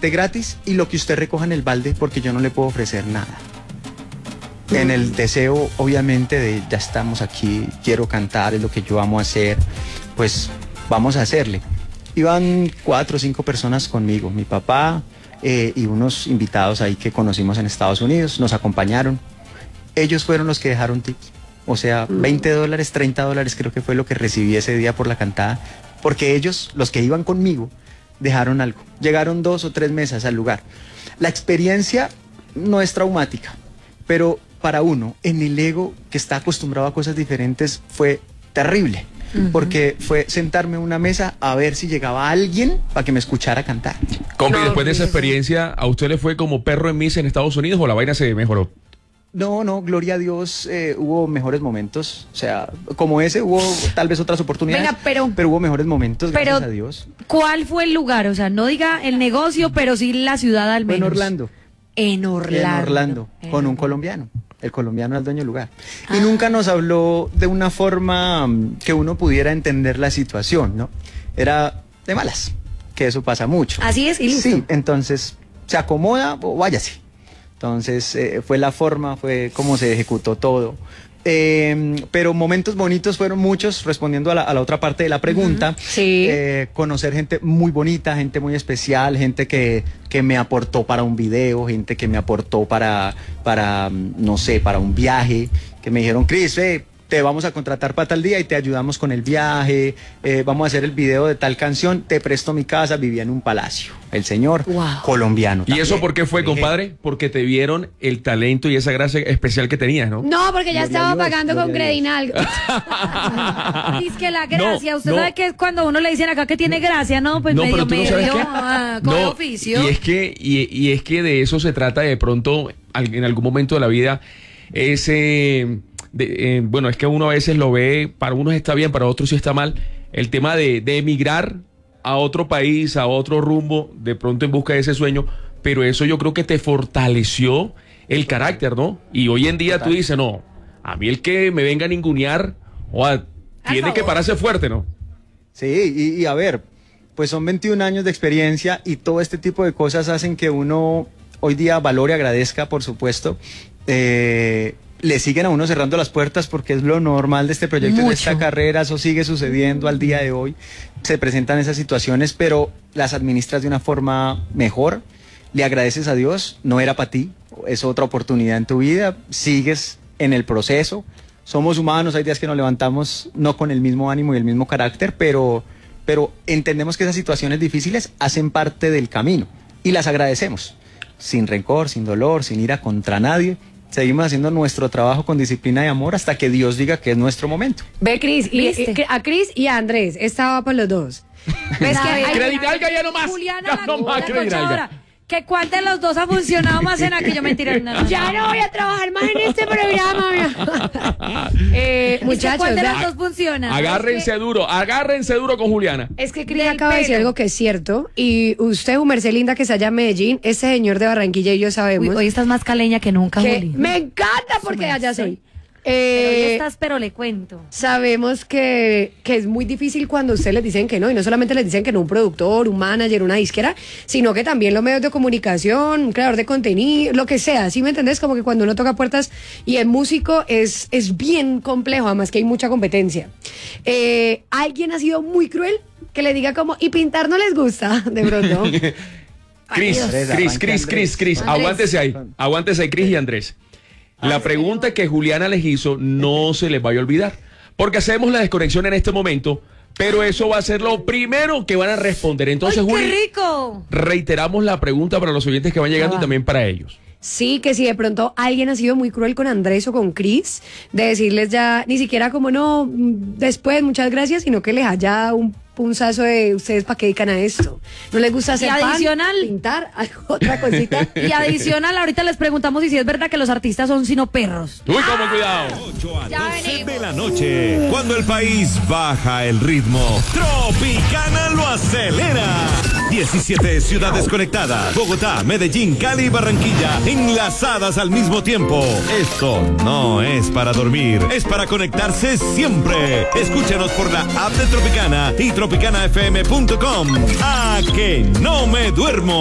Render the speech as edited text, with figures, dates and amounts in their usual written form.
cante gratis y lo que usted recoja en el balde, porque yo no le puedo ofrecer nada. En el deseo, obviamente, de ya estamos aquí, quiero cantar, es lo que yo amo hacer, pues vamos a hacerle. Iban 4 o 5 personas conmigo, mi papá y unos invitados ahí que conocimos en Estados Unidos, nos acompañaron. Ellos fueron los que dejaron tips, o sea, $20, $30 creo que fue lo que recibí ese día por la cantada, porque ellos, los que iban conmigo, dejaron algo. Llegaron 2 o 3 mesas al lugar. La experiencia no es traumática, pero para uno, en el ego que está acostumbrado a cosas diferentes, fue terrible. Porque fue sentarme en una mesa a ver si llegaba alguien para que me escuchara cantar. Compi, después de esa experiencia, ¿a usted le fue como perro en misa en Estados Unidos o la vaina se mejoró? No, gloria a Dios, hubo mejores momentos. O sea, como ese, hubo tal vez otras oportunidades. Venga, pero hubo mejores momentos, gracias a Dios. ¿Cuál fue el lugar? O sea, no diga el negocio, pero sí la ciudad al menos. En Orlando. En Orlando. Con un colombiano. El colombiano era el dueño del lugar. Y nunca nos habló de una forma que uno pudiera entender la situación, ¿no? Era de malas, que eso pasa mucho. Así es, y listo. Sí, entonces, ¿se acomoda o váyase? Entonces, fue la forma, fue como se ejecutó todo. Pero momentos bonitos fueron muchos, respondiendo a la otra parte de la pregunta. Sí. Conocer gente muy bonita, gente muy especial, gente que me aportó para un video, gente que me aportó para no sé, para un viaje, que me dijeron, Cris, te vamos a contratar para tal día y te ayudamos con el viaje, vamos a hacer el video de tal canción, te presto mi casa. Vivía en un palacio, el señor colombiano. ¿Y eso por qué fue, compadre? Porque te vieron el talento y esa gracia especial que tenías, ¿no? No, porque ya estaba pagando con Credinal. Dice que la gracia, usted sabe que cuando uno le dicen acá que tiene gracia, ¿no? Pues medio con oficio. Y es que de eso se trata de pronto, en algún momento de la vida, ese... bueno, es que uno a veces lo ve, para unos está bien, para otros sí está mal, el tema de emigrar a otro país, a otro rumbo, de pronto en busca de ese sueño, pero eso yo creo que te fortaleció el carácter, ¿no? Y hoy en día tú dices, no, a mí el que me venga a ningunear, tiene que pararse fuerte, ¿no? Sí, y a ver, pues son 21 años de experiencia y todo este tipo de cosas hacen que uno hoy día valore, agradezca, por supuesto. Le siguen a uno cerrando las puertas porque es lo normal de este proyecto, de esta carrera. Eso sigue sucediendo al día de hoy. Se presentan esas situaciones, pero las administras de una forma mejor. Le agradeces a Dios, no era para ti, es otra oportunidad en tu vida. Sigues en el proceso. Somos humanos, hay días que nos levantamos no con el mismo ánimo y el mismo carácter, pero entendemos que esas situaciones difíciles hacen parte del camino y las agradecemos. Sin rencor, sin dolor, sin ira contra nadie. Seguimos haciendo nuestro trabajo con disciplina y amor hasta que Dios diga que es nuestro momento. Ve, Cris, a Cris y a Andrés, estaba por los dos. ¿Ves que Credinalga ya no más. Juliana, no más Credinalga. Que cuál de los dos ha funcionado más en aquello, mentira. Ya no voy a trabajar más en este programa. Muchachos, ¿cuál de los dos funciona? Agárrense duro con Juliana. Es que Cris acaba de decir algo que es cierto. Y usted, Mercelinda, que se allá en Medellín, ese señor de Barranquilla y yo sabemos. Uy, hoy estás más caleña que nunca, Juli. Me encanta porque allá soy. Pero hoy estás, pero le cuento. Sabemos que es muy difícil cuando ustedes les dicen que no, y no solamente les dicen que no un productor, un manager, una disquera, sino que también los medios de comunicación, un creador de contenido, lo que sea, ¿sí me entendés? Como que cuando uno toca puertas y es músico es bien complejo, además que hay mucha competencia. ¿Alguien ha sido muy cruel que le diga como, y pintar no les gusta, de pronto? Cris, aguántese ahí, Cris y Andrés. La pregunta que Juliana les hizo no se les vaya a olvidar, porque hacemos la desconexión en este momento, pero eso va a ser lo primero que van a responder. Entonces, ¡ay, qué Juli, rico! Reiteramos la pregunta para los oyentes que van llegando y también para ellos. Sí, que si de pronto alguien ha sido muy cruel con Andrés o con Cris, de decirles ya, ni siquiera como no, después, muchas gracias, sino que les haya un punzazo de ustedes para qué dedican a esto. ¿No les gusta hacer adicional, pan, pintar, otra cosita? Y adicional, ahorita les preguntamos si es verdad que los artistas son sino perros. Uy, cómo cuidado. 8 a 12 de la noche, cuando el país baja el ritmo, Tropicana lo acelera. 17 ciudades conectadas, Bogotá, Medellín, Cali y Barranquilla, enlazadas al mismo tiempo. Esto no es para dormir, es para conectarse siempre. Escúchanos por la app de Tropicana y tropicanafm.com. ¡A que no me duermo!